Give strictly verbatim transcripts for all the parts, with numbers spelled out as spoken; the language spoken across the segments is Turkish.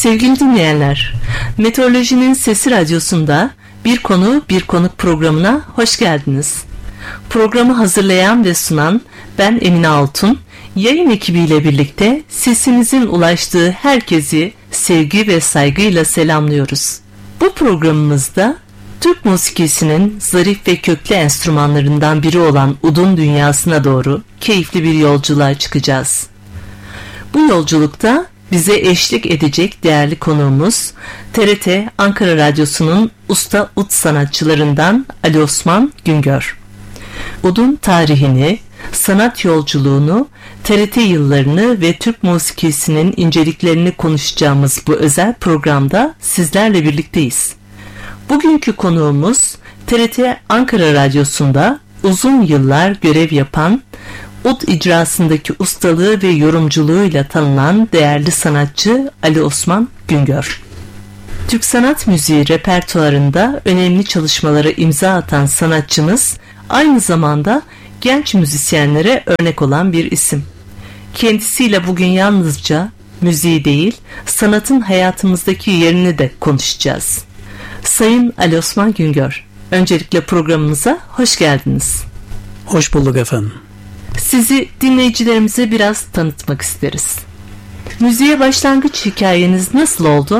Sevgili dinleyenler, Meteorolojinin Sesi Radyosu'nda Bir Konu Bir Konuk programına hoş geldiniz. Programı hazırlayan ve sunan ben Emine Altun, yayın ekibiyle birlikte sesimizin ulaştığı herkesi sevgi ve saygıyla selamlıyoruz. Bu programımızda Türk musikisinin zarif ve köklü enstrümanlarından biri olan udun dünyasına doğru keyifli bir yolculuğa çıkacağız. Bu yolculukta bize eşlik edecek değerli konuğumuz T R T Ankara Radyosu'nun usta ud sanatçılarından Ali Osman Güngör. Udun tarihini, sanat yolculuğunu, T R T yıllarını ve Türk musikisinin inceliklerini konuşacağımız bu özel programda sizlerle birlikteyiz. Bugünkü konuğumuz T R T Ankara Radyosu'nda uzun yıllar görev yapan, ud icrasındaki ustalığı ve yorumculuğuyla tanınan değerli sanatçı Ali Osman Güngör. Türk sanat müziği repertuarında önemli çalışmalara imza atan sanatçımız aynı zamanda genç müzisyenlere örnek olan bir isim. Kendisiyle bugün yalnızca müziği değil, sanatın hayatımızdaki yerini de konuşacağız. Sayın Ali Osman Güngör, öncelikle programımıza hoş geldiniz. Hoş bulduk efendim. Sizi dinleyicilerimize biraz tanıtmak isteriz. Müziğe başlangıç hikayeniz nasıl oldu?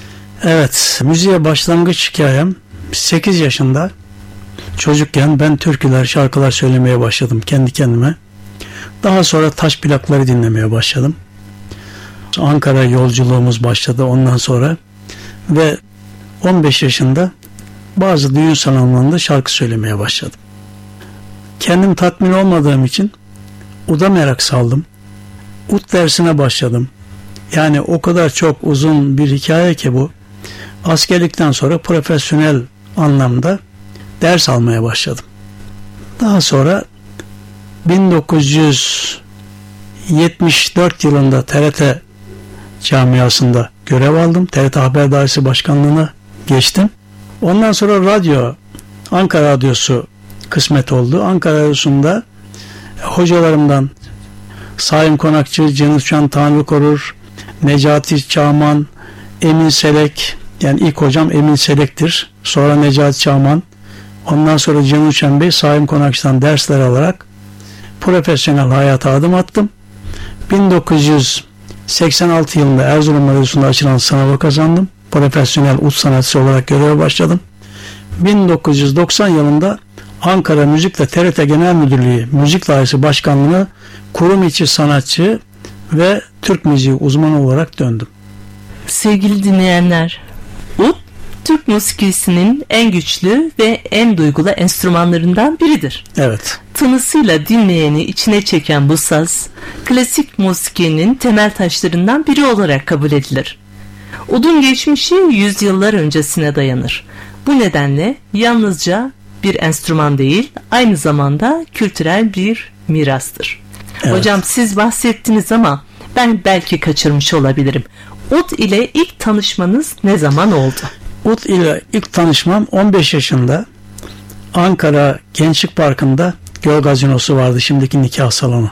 Evet, müziğe başlangıç hikayem sekiz yaşında çocukken ben türküler, şarkılar söylemeye başladım kendi kendime. Daha sonra taş plakları dinlemeye başladım. Ankara yolculuğumuz başladı ondan sonra ve on beş yaşında bazı düğün salonlarında şarkı söylemeye başladım. Kendim tatmin olmadığım için uda merak saldım. Ud dersine başladım. Yani o kadar çok uzun bir hikaye ki bu. Askerlikten sonra profesyonel anlamda ders almaya başladım. Daha sonra bin dokuz yüz yetmiş dört yılında T R T camiasında görev aldım. T R T Haber Dairesi Başkanlığı'na geçtim. Ondan sonra radyo, Ankara Radyosu kısmet oldu. Ankara Radyosu'nda hocalarımdan Saim Konakçı, Cennet Uçan Tanrı Korur, Necati Çağman, Emin Selek, yani ilk hocam Emin Selek'tir. Sonra Necati Çağman. Ondan sonra Cennet Uçan Bey, Saim Konakçı'dan dersler alarak profesyonel hayata adım attım. bin dokuz yüz seksen altı yılında Erzurum Radyosu'nda açılan sınavı kazandım. Profesyonel ud sanatçısı olarak göreve başladım. bin dokuz yüz doksan yılında Ankara Müzik ve T R T Genel Müdürlüğü Müzik Dairesi Başkanlığı'na kurum içi sanatçı ve Türk müziği uzmanı olarak döndüm. Sevgili dinleyenler, ud, Türk musikisinin en güçlü ve en duygulu enstrümanlarından biridir. Evet. Tınısıyla dinleyeni içine çeken bu saz, klasik musikinin temel taşlarından biri olarak kabul edilir. Udun geçmişi yüzyıllar öncesine dayanır. Bu nedenle yalnızca bir enstrüman değil, aynı zamanda kültürel bir mirastır. Evet. Hocam siz bahsettiniz ama ben belki kaçırmış olabilirim. Ud ile ilk tanışmanız ne zaman oldu? Ud ile ilk tanışmam on beş yaşında Ankara Gençlik Parkı'nda Göl Gazinosu vardı, şimdiki nikah salonu.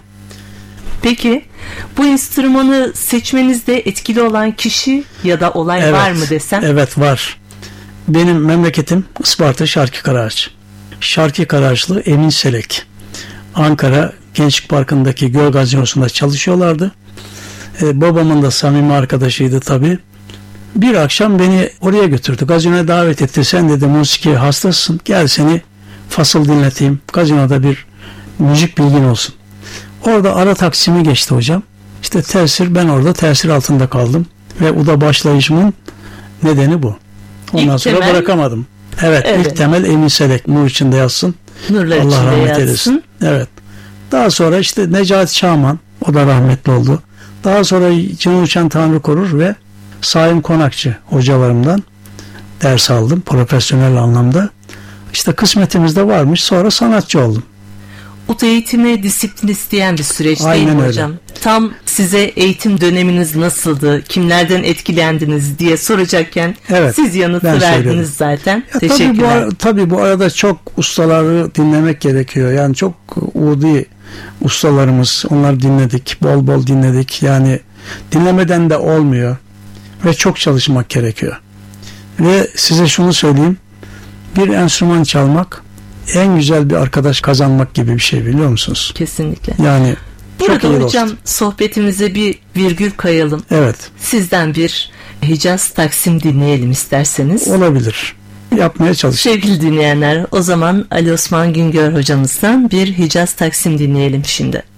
Peki bu enstrümanı seçmenizde etkili olan kişi ya da olay evet, var mı desem? Evet var. Benim memleketim Isparta Şarkıkaraağaç. Şarkıkaraağaçlı Emin Selek. Ankara Gençlik Parkı'ndaki Göl Gazinosu'nda çalışıyorlardı. Ee, babamın da samimi arkadaşıydı tabii. Bir akşam beni oraya götürdü. Gazinoya davet etti. Sen dedi musiki hastasın. Gel seni fasıl dinleteyim. Gazinoda bir müzik bilgin olsun. Orada ara taksimi geçti hocam. İşte tesir, ben orada tesir altında kaldım. Ve uda başlayışımın nedeni bu. Ondan İlk sonra temel, bırakamadım. Evet, evet, ilk temel Emin Selek. Nur içinde yatsın. Nurlar Allah içinde rahmet yatsın. eylesin. Evet. Daha sonra işte Necati Çağman, o da rahmetli oldu. Daha sonra Cennet Uçan Tanrı Korur ve Saim Konakçı hocalarımdan ders aldım profesyonel anlamda. İşte kısmetimizde varmış, sonra sanatçı oldum. Ud eğitimi disiplin isteyen bir süreç değil mi hocam? Öyle. Tam size eğitim döneminiz nasıldı, kimlerden etkilendiniz diye soracakken evet, siz yanıtı verdiniz söylüyorum. Zaten. Ya teşekkürler. Tabii bu, tabii bu arada çok ustaları dinlemek gerekiyor. Yani çok udi ustalarımız, onları dinledik, bol bol dinledik. Yani dinlemeden de olmuyor. ve çok çalışmak gerekiyor. Ve size şunu söyleyeyim, bir enstrüman çalmak en güzel bir arkadaş kazanmak gibi bir şey, biliyor musunuz? Kesinlikle. Yani burada çok iyi hocam dost. Sohbetimize bir virgül kayalım. Evet. Sizden bir Hicaz Taksim dinleyelim isterseniz. Olabilir. Yapmaya çalışayım. Sevgili dinleyenler, o zaman Ali Osman Güngör hocamızdan bir Hicaz Taksim dinleyelim şimdi.